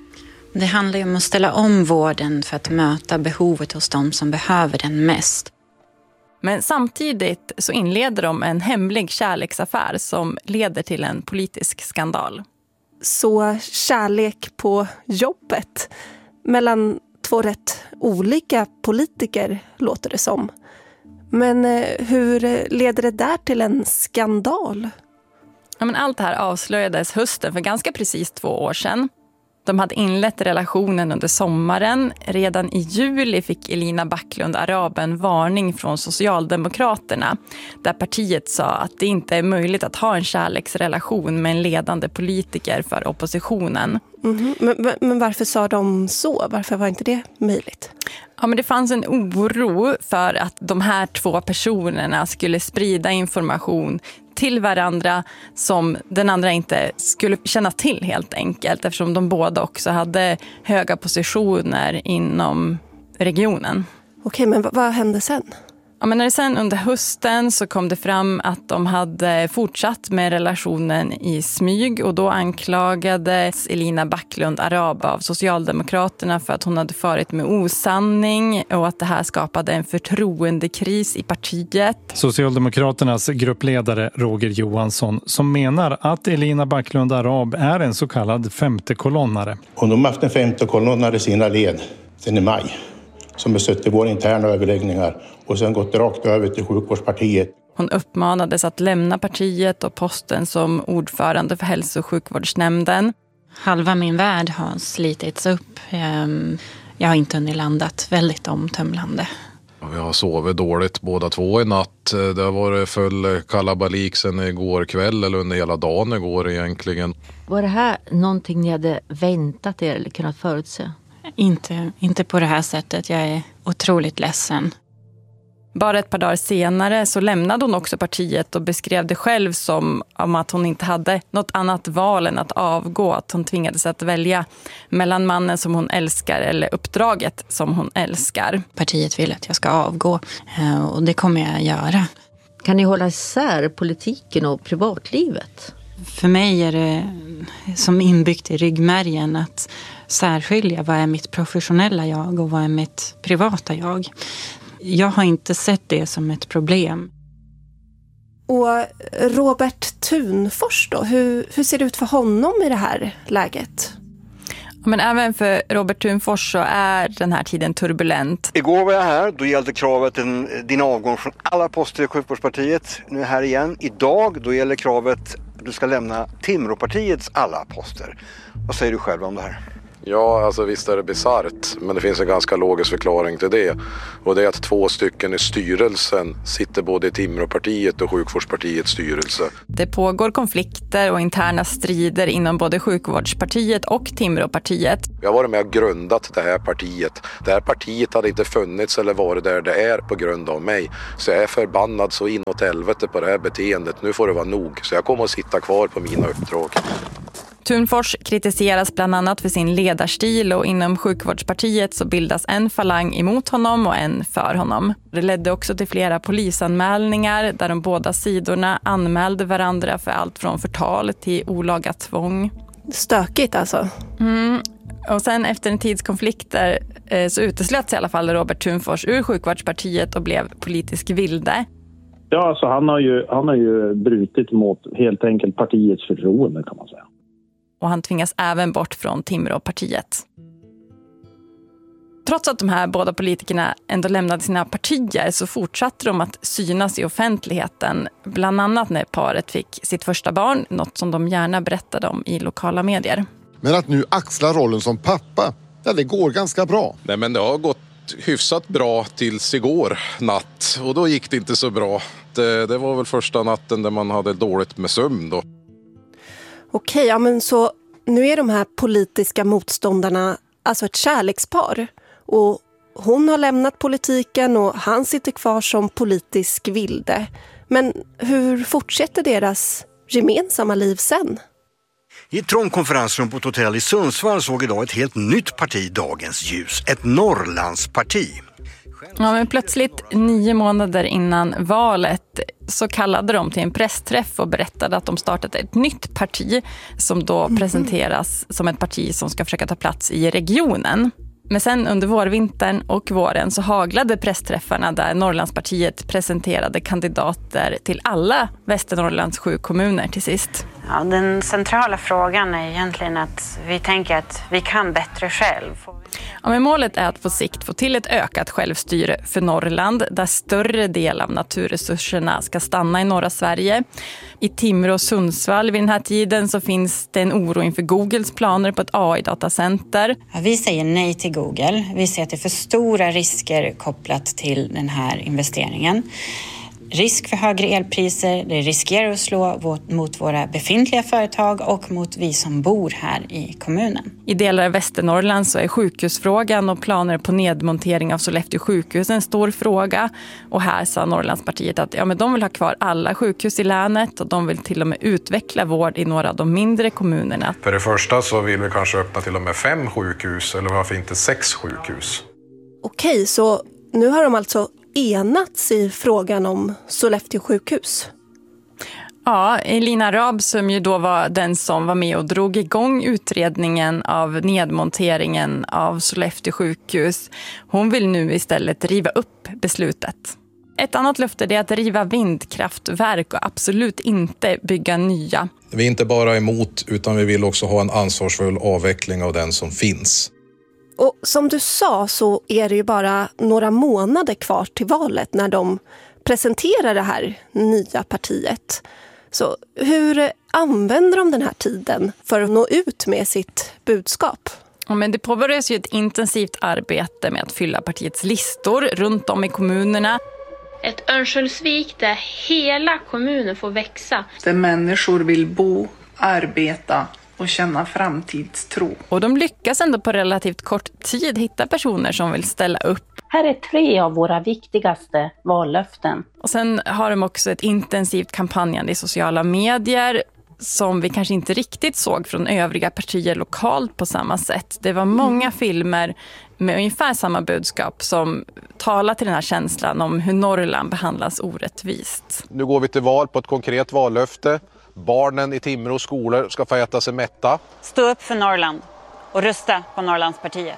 Det handlar ju om att ställa om vården för att möta behovet hos de som behöver den mest. Men samtidigt så inleder de en hemlig kärleksaffär som leder till en politisk skandal. Så kärlek på jobbet mellan 2 rätt olika politiker låter det som. Men hur leder det där till en skandal? Ja, men allt det här avslöjades hösten för ganska precis 2 år sedan. De hade inlett relationen under sommaren. Redan i juli fick Elina Backlund Arab en varning från Socialdemokraterna, där partiet sa att det inte är möjligt att ha en kärleksrelation med en ledande politiker för oppositionen. Men varför sa de så? Varför var inte det möjligt? Ja, men det fanns en oro för att de här 2 personerna skulle sprida information till varandra som den andra inte skulle känna till helt enkelt, eftersom de båda också hade höga positioner inom regionen. Okej, men vad hände sen? Ja, men när det sen under hösten så kom det fram att de hade fortsatt med relationen i smyg, och då anklagades Elina Backlund Arab av Socialdemokraterna för att hon hade farit med osanning och att det här skapade en förtroendekris i partiet. Socialdemokraternas gruppledare Roger Johansson som menar att Elina Backlund Arab är en så kallad femte kolonnare. Och de har haft en femte kolonnare i sina led sedan i maj, som har suttit i våra interna överläggningar och sen gått rakt över till Sjukvårdspartiet. Hon uppmanades att lämna partiet och posten som ordförande för hälso- och sjukvårdsnämnden. Halva min värld har slitits upp. Jag har inte hunnit landat, väldigt omtömlande. Vi har sovit dåligt båda 2 i natt. Det har varit full kalabalik sen igår kväll eller under hela dagen igår egentligen. Var det här någonting ni hade väntat er eller kunnat förutse? Inte på det här sättet. Jag är otroligt ledsen. Bara ett par dagar senare så lämnade hon också partiet och beskrev det själv som om att hon inte hade något annat val än att avgå. Att hon tvingades att välja mellan mannen som hon älskar eller uppdraget som hon älskar. Partiet vill att jag ska avgå och det kommer jag göra. Kan ni hålla isär politiken och privatlivet? För mig är det som inbyggt i ryggmärgen att särskilja vad är mitt professionella jag och vad är mitt privata jag. Jag har inte sett det som ett problem. Och Robert Thunfors då, hur ser det ut för honom i det här läget? Men även för Robert Thunfors så är den här tiden turbulent. Igår var jag här, då gällde kravet din avgång från alla poster i Sjukvårdspartiet. Nu är jag här igen. Idag då gäller kravet att du ska lämna Timråpartiets alla poster. Vad säger du själv om det här? Ja, alltså visst är det bisarrt, men det finns en ganska logisk förklaring till det. Och det är att 2 stycken i styrelsen sitter både i Timråpartiet och Sjukvårdspartiets styrelse. Det pågår konflikter och interna strider inom både Sjukvårdspartiet och Timråpartiet. Jag har varit med och grundat det här partiet. Det här partiet hade inte funnits eller varit där det är på grund av mig. Så jag är förbannad så inåt helvete på det här beteendet. Nu får det vara nog, så jag kommer att sitta kvar på mina uppdrag. Thunfors kritiseras bland annat för sin ledarstil och inom Sjukvårdspartiet så bildas en falang emot honom och en för honom. Det ledde också till flera polisanmälningar där de båda sidorna anmälde varandra för allt från förtal till olaga tvång. Stökigt alltså. Och sen efter en tids konflikter så uteslöts i alla fall Robert Thunfors ur Sjukvårdspartiet och blev politisk vilde. Ja, alltså han har ju brutit mot helt enkelt partiets förtroende kan man säga. Och han tvingas även bort från Timråpartiet. Trots att de här båda politikerna ändå lämnade sina partier så fortsatte de att synas i offentligheten. Bland annat när paret fick sitt första barn, något som de gärna berättade om i lokala medier. Men att nu axla rollen som pappa, ja, det går ganska bra. Nej, men det har gått hyfsat bra tills igår natt. Och då gick det inte så bra. Det var väl första natten där man hade dåligt med sömn då. Okej, ja men så nu är de här politiska motståndarna alltså ett kärlekspar. Och hon har lämnat politiken och han sitter kvar som politisk vilde. Men hur fortsätter deras gemensamma liv sen? I ett trångt konferensrum på ett hotell i Sundsvall såg idag ett helt nytt parti dagens ljus. Ett Norrlandsparti. Ja, men plötsligt 9 månader innan valet så kallade de till en pressträff och berättade att de startat ett nytt parti som då presenteras som ett parti som ska försöka ta plats i regionen. Men sen under vårvintern och våren så haglade pressträffarna där Norrlandspartiet presenterade kandidater till alla Västernorrlands 7 kommuner till sist. Ja, den centrala frågan är egentligen att vi tänker att vi kan bättre själv. Ja, men målet är att på sikt få till ett ökat självstyre för Norrland där större del av naturresurserna ska stanna i norra Sverige. I Timrå och Sundsvall vid den här tiden så finns det en oro inför Googles planer på ett AI-datacenter. Ja, vi säger nej till Google. Vi ser att det är för stora risker kopplat till den här investeringen. Risk för högre elpriser, det riskerar att slå mot våra befintliga företag och mot vi som bor här i kommunen. I delar av Västernorrland så är sjukhusfrågan och planer på nedmontering av Sollefteå sjukhus en stor fråga. Och här sa Norrlandspartiet att men de vill ha kvar alla sjukhus i länet och de vill till och med utveckla vård i några av de mindre kommunerna. För det första så vill vi kanske öppna till och med 5 sjukhus eller varför inte 6 sjukhus. Okej, så nu har de alltså enats i frågan om Sollefteå sjukhus. Ja, Elina Arab som ju då var den som var med och drog igång utredningen av nedmonteringen av Sollefteå sjukhus. Hon vill nu istället riva upp beslutet. Ett annat löfte är att riva vindkraftverk och absolut inte bygga nya. Vi är inte bara emot utan vi vill också ha en ansvarsfull avveckling av den som finns. Och som du sa så är det ju bara några månader kvar till valet när de presenterar det här nya partiet. Så hur använder de den här tiden för att nå ut med sitt budskap? Ja, men det påbörjas ju ett intensivt arbete med att fylla partiets listor runt om i kommunerna. Ett Örnsköldsvik där hela kommunen får växa. Där människor vill bo, arbeta och känna framtidstro. Och de lyckas ändå på relativt kort tid hitta personer som vill ställa upp. Här är 3 av våra viktigaste vallöften. Och sen har de också ett intensivt kampanjande i sociala medier som vi kanske inte riktigt såg från övriga partier lokalt på samma sätt. Det var många filmer med ungefär samma budskap som talar till den här känslan om hur Norrland behandlas orättvist. Nu går vi till val på ett konkret vallöfte. Barnen i Timrå skolor ska få äta sig mätta. Stå upp för Norrland och rösta på Norrlandspartiet.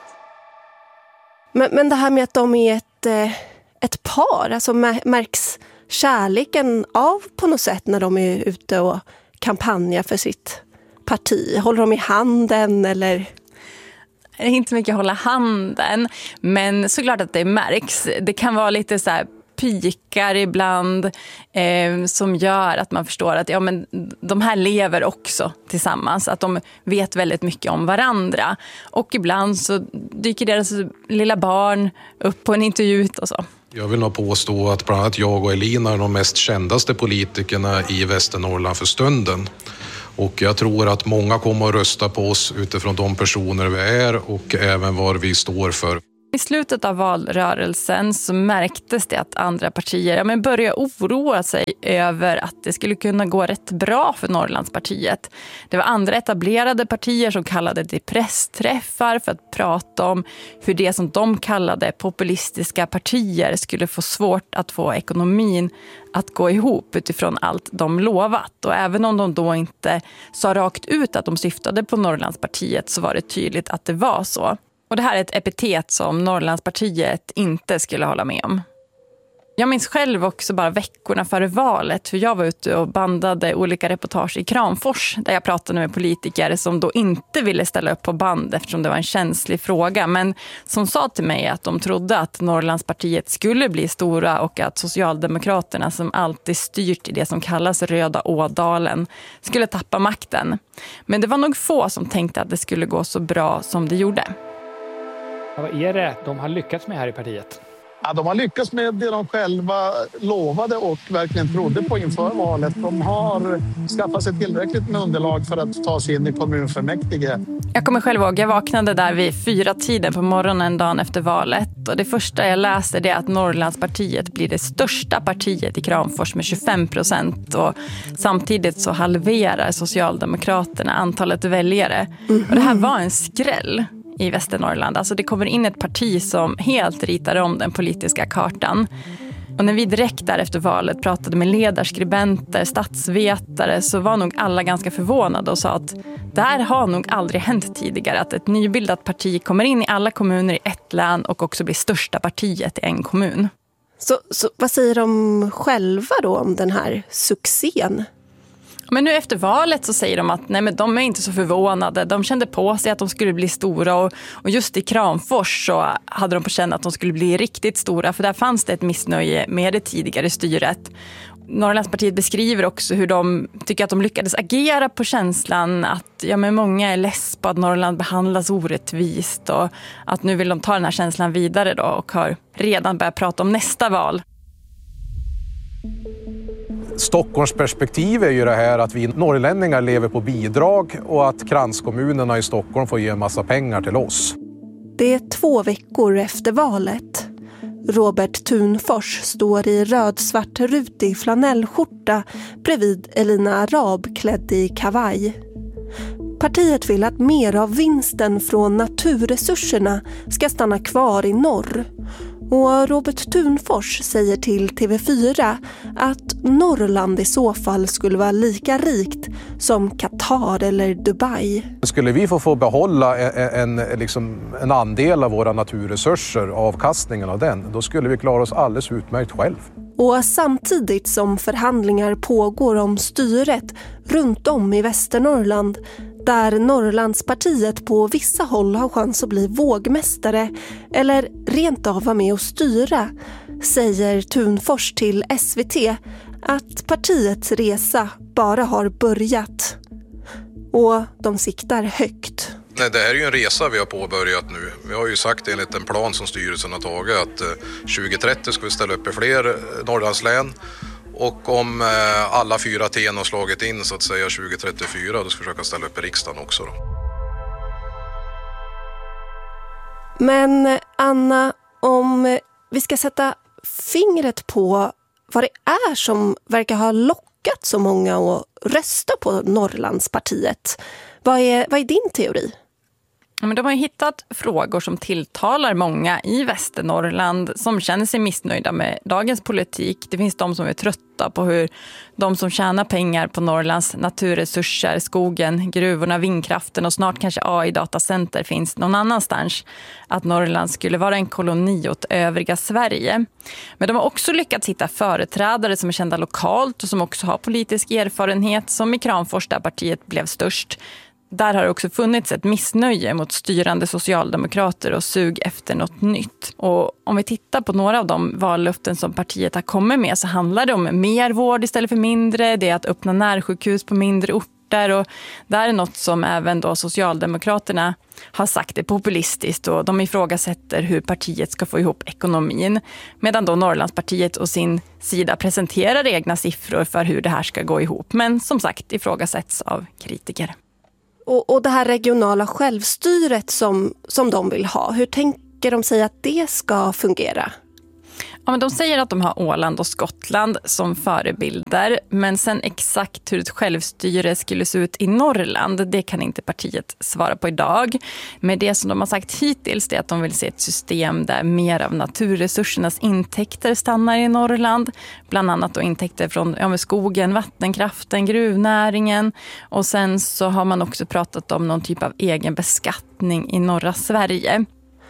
Men det här med att de är ett par, alltså märks kärleken av på något sätt när de är ute och kampanjar för sitt parti? Håller de i handen eller? Det är inte så mycket hålla handen, men såklart att det märks. Det kan vara lite så här pikar ibland som gör att man förstår att men de här lever också tillsammans. Att de vet väldigt mycket om varandra. Och ibland så dyker deras lilla barn upp på en intervju och så. Jag vill nog påstå att bland annat jag och Elina är de mest kändaste politikerna i Västernorrland för stunden. Och jag tror att många kommer att rösta på oss utifrån de personer vi är och även vad vi står för. I slutet av valrörelsen så märktes det att andra partier började oroa sig över att det skulle kunna gå rätt bra för Norrlandspartiet. Det var andra etablerade partier som kallade det pressträffar för att prata om hur det som de kallade populistiska partier skulle få svårt att få ekonomin att gå ihop utifrån allt de lovat. Och även om de då inte sa rakt ut att de syftade på Norrlandspartiet så var det tydligt att det var så. Och det här är ett epitet som Norrlandspartiet inte skulle hålla med om. Jag minns själv också bara veckorna före valet hur jag var ute och bandade olika reportage i Kramfors där jag pratade med politiker som då inte ville ställa upp på band eftersom det var en känslig fråga, men som sa till mig att de trodde att Norrlandspartiet skulle bli stora och att Socialdemokraterna som alltid styrt i det som kallas Röda Ådalen skulle tappa makten. Men det var nog få som tänkte att det skulle gå så bra som det gjorde. Vad är det de har lyckats med här i partiet? Ja, de har lyckats med det de själva lovade och verkligen trodde på inför valet. De har skaffat sig tillräckligt med underlag för att ta sig in i kommunfullmäktige. Jag kommer själv ihåg, jag vaknade där vid 4-tiden på morgonen dagen efter valet. Och det första jag läste det är att Norrlandspartiet blir det största partiet i Kramfors med 25%. Och samtidigt så halverar Socialdemokraterna antalet väljare. Och det här var en skräll i Västernorrland. Alltså det kommer in ett parti som helt ritar om den politiska kartan. Och när vi direkt där efter valet pratade med ledarskribenter, statsvetare så var nog alla ganska förvånade och sa att det här har nog aldrig hänt tidigare. Att ett nybildat parti kommer in i alla kommuner i ett län och också blir största partiet i en kommun. Så vad säger de själva då om den här succén? Men nu efter valet så säger de att nej, men de är inte så förvånade. De kände på sig att de skulle bli stora och just i Kramfors så hade de på känn att de skulle bli riktigt stora. För där fanns det ett missnöje med det tidigare styret. Norrlandspartiet beskriver också hur de tycker att de lyckades agera på känslan att men många är less på att Norrland behandlas orättvist och att nu vill de ta den här känslan vidare då och har redan börjat prata om nästa val. Stockholms perspektiv är ju det här att vi norrlänningar lever på bidrag och att kranskommunerna i Stockholm får ge en massa pengar till oss. Det är 2 veckor efter valet. Robert Thunfors står i röd-svart rutig flanellskjorta bredvid Elina Arab klädd i kavaj. Partiet vill att mer av vinsten från naturresurserna ska stanna kvar i norr. Och Robert Thunfors säger till TV4 att Norrland i så fall skulle vara lika rikt som Qatar eller Dubai. Skulle vi få behålla en andel av våra naturresurser, avkastningen av den, då skulle vi klara oss alldeles utmärkt själv. Och samtidigt som förhandlingar pågår om styret runt om i Västernorrland, där Norrlandspartiet på vissa håll har chans att bli vågmästare eller rent av vara med och styra, säger Thunfors till SVT att partiets resa bara har börjat. Och de siktar högt. Nej, det här är ju en resa vi har påbörjat nu. Vi har ju sagt enligt en plan som styrelsen har tagit att 2030 ska vi ställa upp i fler Norrlandslän. Och om alla 4 T:n har slagit in så att säga 2034, då ska vi försöka ställa upp i riksdagen också då. Men Anna, om vi ska sätta fingret på vad det är som verkar ha lockat så många att rösta på Norrlandspartiet. Vad är din teori? Men de har hittat frågor som tilltalar många i Västernorrland som känner sig missnöjda med dagens politik. Det finns de som är trötta på hur de som tjänar pengar på Norrlands naturresurser, skogen, gruvorna, vindkraften och snart kanske AI-datacenter finns någon annanstans. Att Norrland skulle vara en koloni åt övriga Sverige. Men de har också lyckats hitta företrädare som är kända lokalt och som också har politisk erfarenhet, som i Kramfors där partiet blev störst. där har det också funnits ett missnöje mot styrande socialdemokrater och sug efter något nytt. Och om vi tittar på några av de vallöften som partiet har kommit med så handlar det om mer vård istället för mindre. Det är att öppna närsjukhus på mindre orter, och där är något som även då Socialdemokraterna har sagt är populistiskt, och de ifrågasätter hur partiet ska få ihop ekonomin. Medan då Norrlandspartiet och sin sida presenterar egna siffror för hur det här ska gå ihop. Men som sagt ifrågasätts av kritiker. Och det här regionala självstyret som de vill ha, hur tänker de sig att det ska fungera? Ja, men de säger att de har Åland och Skottland som förebilder, men sen exakt hur ett självstyre skulle se ut i Norrland, det kan inte partiet svara på idag. Men det som de har sagt hittills är att de vill se ett system där mer av naturresursernas intäkter stannar i Norrland. Bland annat då intäkter från skogen, vattenkraften, gruvnäringen. Och sen så har man också pratat om någon typ av egen beskattning i norra Sverige.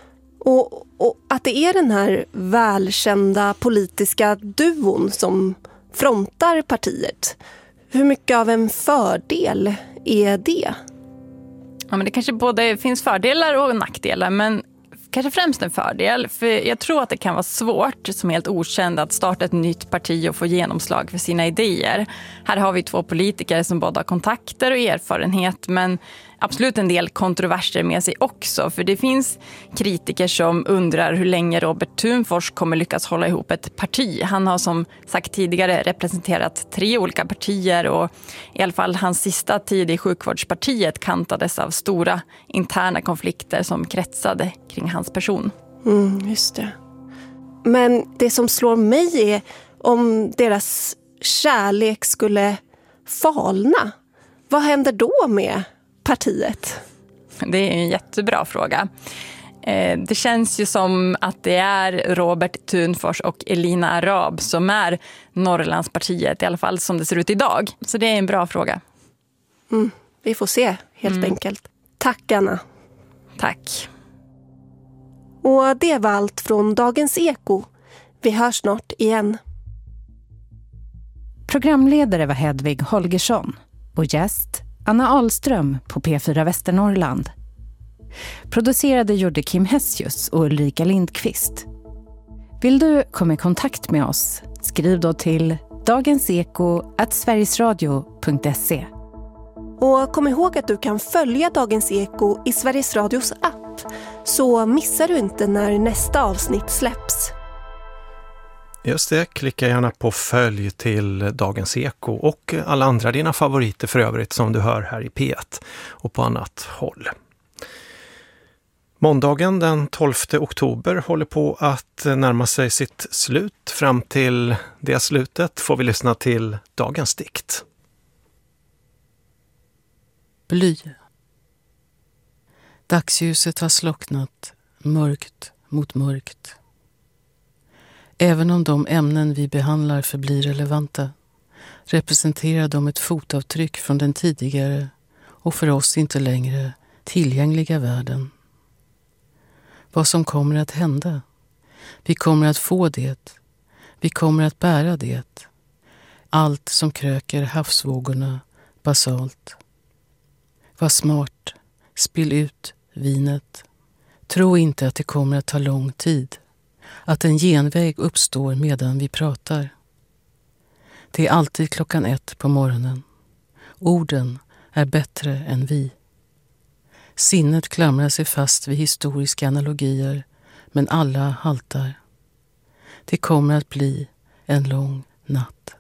Och att det är den här välkända politiska duon som frontar partiet. Hur mycket av en fördel är det? Ja, men det kanske både finns fördelar och nackdelar, men kanske främst en fördel. För jag tror att det kan vara svårt som helt okänd att starta ett nytt parti och få genomslag för sina idéer. Här har vi 2 politiker som både har kontakter och erfarenhet, men absolut en del kontroverser med sig också. För det finns kritiker som undrar hur länge Robert Thunfors kommer lyckas hålla ihop ett parti. Han har som sagt tidigare representerat 3 olika partier, och i alla fall hans sista tid i sjukvårdspartiet kantades av stora interna konflikter som kretsade kring hans person. Just det. Men det som slår mig är om deras kärlek skulle falna. Vad händer då med partiet? Det är en jättebra fråga. Det känns ju som att det är Robert Thunfors och Elina Arab som är Norrlandspartiet, i alla fall som det ser ut idag. Så det är en bra fråga. Vi får se helt enkelt. Tack Anna. Tack. Och det var allt från Dagens Eko. Vi hörs snart igen. Programledare var Hedvig Holgersson och gäst Anna Ahlström på P4 Västernorrland. Producerade gjorde Kim Hessius och Ulrika Lindqvist. Vill du komma i kontakt med oss? Skriv då till dagenseko@sverigesradio.se. Och kom ihåg att du kan följa Dagens Eko i Sveriges Radios app, så missar du inte när nästa avsnitt släpps. Just det, klicka gärna på följ till Dagens Eko och alla andra dina favoriter för övrigt som du hör här i P1 och på annat håll. Måndagen den 12 oktober håller på att närma sig sitt slut. Fram till det slutet får vi lyssna till dagens dikt. Bly. Dagsljuset har slocknat, mörkt mot mörkt. Även om de ämnen vi behandlar förblir relevanta, representerar de ett fotavtryck från den tidigare och för oss inte längre tillgängliga världen. Vad som kommer att hända? Vi kommer att få det. Vi kommer att bära det. Allt som kröker havsvågorna basalt. Var smart. Spill ut vinet. Tro inte att det kommer att ta lång tid. Att en genväg uppstår medan vi pratar. Det är alltid 1:00 på morgonen. Orden är bättre än vi. Sinnet klamrar sig fast vid historiska analogier, men alla haltar. Det kommer att bli en lång natt.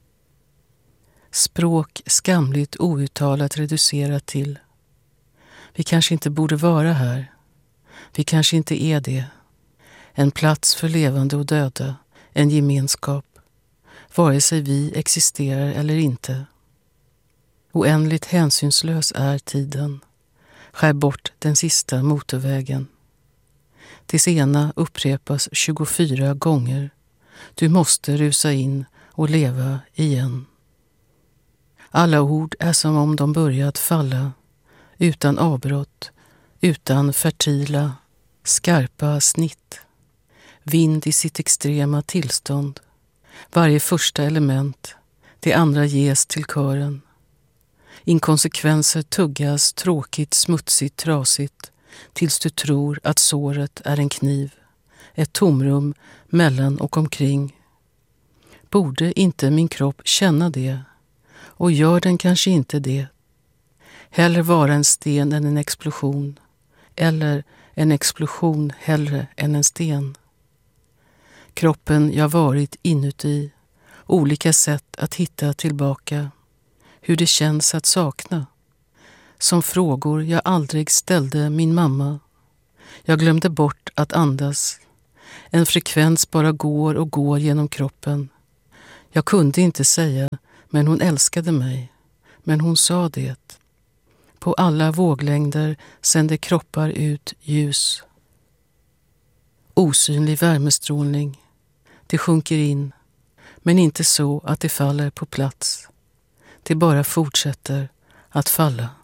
Språk skamligt outtalat reducerat till. Vi kanske inte borde vara här. Vi kanske inte är det. En plats för levande och döda, en gemenskap, vare sig vi existerar eller inte. Oändligt hänsynslös är tiden. Skär bort den sista motorvägen. Det ena upprepas 24 gånger. Du måste rusa in och leva igen. Alla ord är som om de börjat falla, utan avbrott, utan fertila, skarpa snitt. Vind i sitt extrema tillstånd. Varje första element, det andra ges till kören. Inkonsekvenser tuggas tråkigt, smutsigt, trasigt tills du tror att såret är en kniv, ett tomrum mellan och omkring. Borde inte min kropp känna det? Och gör den kanske inte det? Hellre vara en sten än en explosion, eller en explosion hellre än en sten. Kroppen jag varit inuti, olika sätt att hitta tillbaka, hur det känns att sakna. Som frågor jag aldrig ställde min mamma. Jag glömde bort att andas. En frekvens bara går och går genom kroppen. Jag kunde inte säga, men hon älskade mig. Men hon sa det. På alla våglängder sände kroppar ut ljus. Osynlig värmestrålning. Det sjunker in, men inte så att det faller på plats. Det bara fortsätter att falla.